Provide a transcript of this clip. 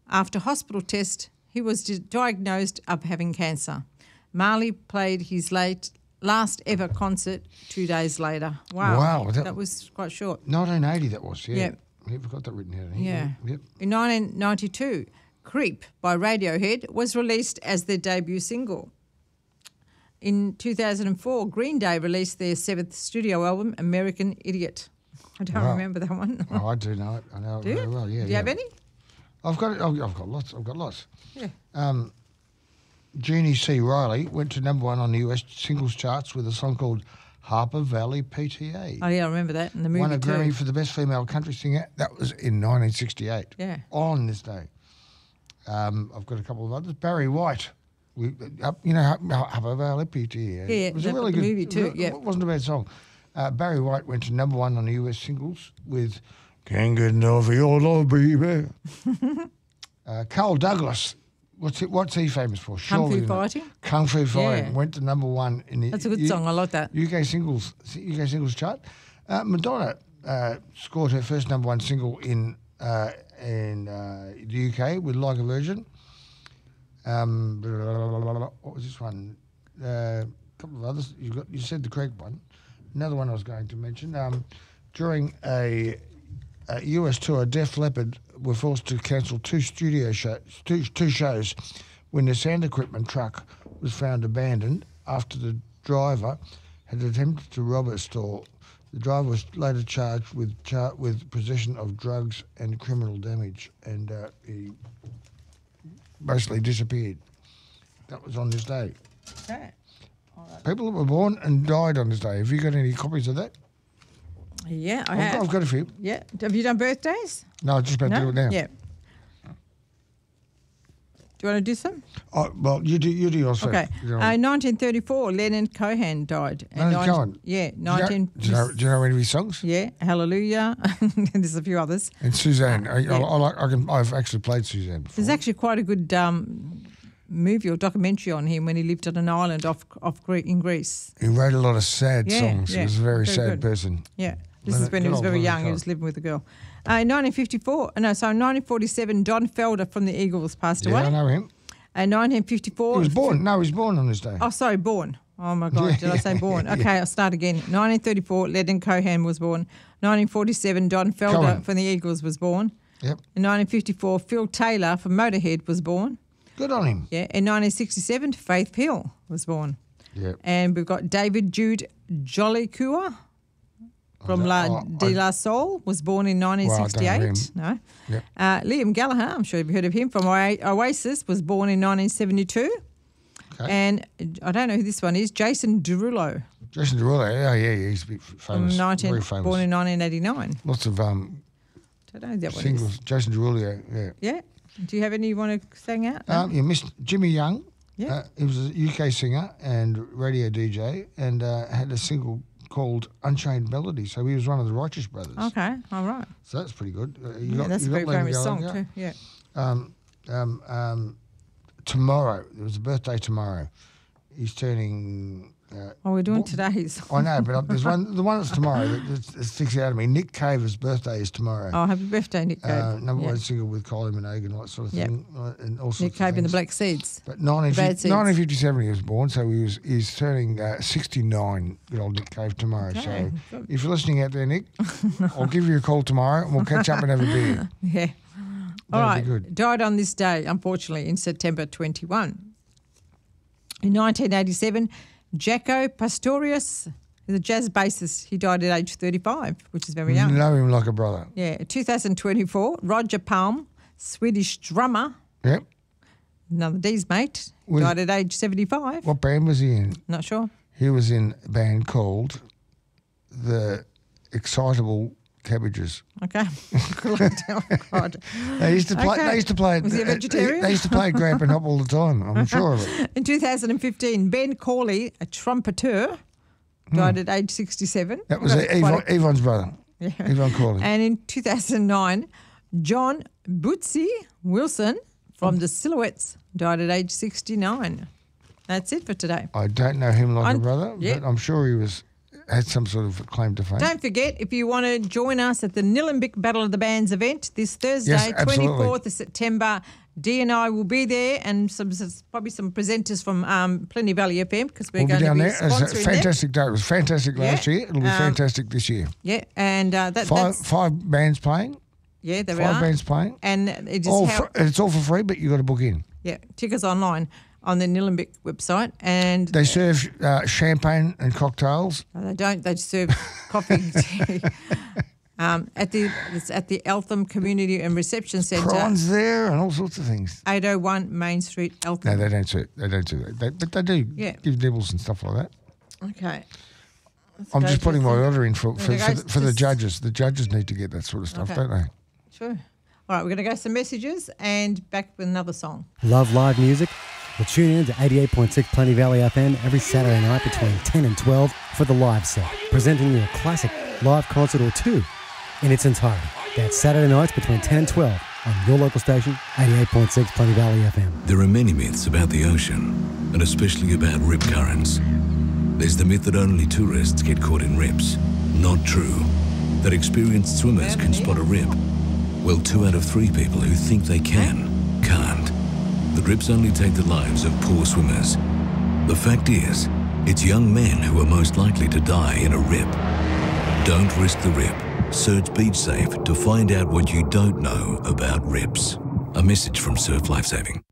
After hospital test, he was diagnosed of having cancer. Marley played his last ever concert 2 days later. Wow. That was quite short. 1980 that was, yeah. Yep. We've got that written here. Yeah. Yep. In 1992, Creep by Radiohead was released as their debut single. In 2004, Green Day released their 7th studio album, American Idiot. I don't remember that one. Oh, I do know it. I know it very well, yeah. Do you have any? I've got lots. Yeah. Jeannie C. Riley went to number 1 on the US singles charts with a song called Harper Valley PTA. Oh, yeah, I remember that in the movie Won a too. Grammy for the best female country singer. That was in 1968. Yeah. On this day. I've got a couple of others. Barry White. Harper Valley PTA. Yeah, it was a really good movie too. Yeah. It wasn't a bad song. Barry White went to number 1 on the US singles with Can't Get Enough of Your Love, Baby. Carl Douglas. What's he famous for? Kung Fu Fighting? Kung Fu Fighting. Yeah. Went to number 1 in the That's a good song. I like that. UK singles chart. Madonna scored her first number 1 single in the UK with Like a Virgin. What was this one? A couple of others. You said the correct one. Another one I was going to mention. During a US tour, Def Leppard were forced to cancel 2 studio shows, two shows, when the sound equipment truck was found abandoned after the driver had attempted to rob a store. The driver was later charged with possession of drugs and criminal damage, and he basically disappeared. That was on this day. Okay. People that were born and died on this day. Have you got any copies of that? Yeah, I have. I've got a few. Yeah. Have you done birthdays? No, I'm just about to do it now. Yeah. Do you want to do some? Oh, well, you do yours first. Okay. 1934, Leonard Cohen died. Leonard Cohen? Yeah. Do you know any of his songs? Yeah, Hallelujah. There's a few others. And Suzanne. I've actually played Suzanne before. There's actually quite a good movie or documentary on him when he lived on an island in Greece. He wrote a lot of sad songs. Yeah, He was a very sad good. person. Yeah. This is when he was very young. He was living with a girl. In 1947, Don Felder from the Eagles passed away. Yeah, I know him. 1954. He was born. No, he was born on this day. Oh, sorry, born. Oh, my God. Did I say born? Okay, I'll start again. 1934, Leonard Cohen was born. 1947, Don Felder from the Eagles was born. Yep. In 1954, Phil Taylor from Motorhead was born. Good on him. Yeah. In 1967, Faith Hill was born. Yep. And we've got David Jude Jolicoeur from De La Soul, was born in 1968. No. Yep. Liam Gallagher, I'm sure you've heard of him, from Oasis, was born in 1972. Okay. And I don't know who this one is, Jason Derulo. Jason Derulo, he's a bit famous, very famous. Born in 1989. Lots of don't know that singles. One is. Jason Derulo, yeah. Yeah. Do you have any you want to sing out? No? You missed Jimmy Young. Yeah. He was a UK singer and radio DJ and had a single called Unchained Melody. So he was one of the Righteous Brothers. Okay, all right. So that's pretty good. That's a very famous song too, yeah. Tomorrow, there was a birthday tomorrow. He's turning... we're doing today's. I know, but there's the one that's tomorrow that sticks out of me. Nick Cave's birthday is tomorrow. Oh, happy birthday, Nick Cave. Number 1 single with Kylie Minogue and all that sort of thing. And all sorts Nick of Cave things. and the Black Seeds. But 1957 he was born, so he's turning 69, good old Nick Cave, tomorrow. Okay. So if you're listening out there, Nick, I'll give you a call tomorrow and we'll catch up and have a beer. Yeah. That'd all right. be good. Died on this day, unfortunately, in September 21. In 1987, Jaco Pastorius, the jazz bassist, he died at age 35, which is very young. You know him like a brother. Yeah. 2024, Roger Palm, Swedish drummer. Yep. Another D's mate, died at age 75. What band was he in? Not sure. He was in a band called The Excitable Cabbages. Okay. Oh, God. They used to play. Okay. They used to play. Was he a vegetarian? They used to play Grab and Hop all the time. I'm sure of it. In 2015, Ben Corley, a trumpeter, died at age 67. That was Yvonne's brother. Yeah. Yvonne Corley. And in 2009, John Bootsy Wilson from the Silhouettes died at age 69. That's it for today. I don't know him like a brother, yeah. but I'm sure he was had some sort of claim to fame. Don't forget, if you want to join us at the Nillumbik Battle of the Bands event this Thursday, Yes, absolutely. 24th of September, Dee and I will be there, and probably some presenters from Plenty Valley FM, because we're We'll going be down to be there. It's a sponsoring fantastic day. It was fantastic last Yeah. year. It'll be fantastic this year. them. Yeah, and that's Five bands playing. yeah, there Five are. bands playing. And it is All how, it's all for free, but you got to book in. yeah, tickets online on the Nillumbik website, and They serve champagne and cocktails. no, they don't. They serve coffee and tea. It's at the Eltham Community and Reception Centre, Prawns there and all sorts of things. 801 Main Street, Eltham. No, they don't do that. But they do Yeah. give nibbles and stuff like that. Okay. I'm go just putting my through order in for We're gonna go the just- judges. The judges need to get that sort of stuff, Okay. don't they? Sure. All right, we're going to go some messages and back with another song. Love live music? Well, tune in to 88.6 Plenty Valley FM every Saturday night between 10 and 12 for the live set, presenting you a classic live concert or two in its entirety. That's Saturday nights between 10 and 12 on your local station, 88.6 Plenty Valley FM. There are many myths about the ocean, and especially about rip currents. There's the myth that only tourists get caught in rips. Not true. That experienced swimmers can spot a rip. Well, 2 out of 3 people who think they can't. The rips only take the lives of poor swimmers. The fact is, it's young men who are most likely to die in a rip. Don't risk the rip. Search Beach Safe to find out what you don't know about rips. A message from Surf Lifesaving.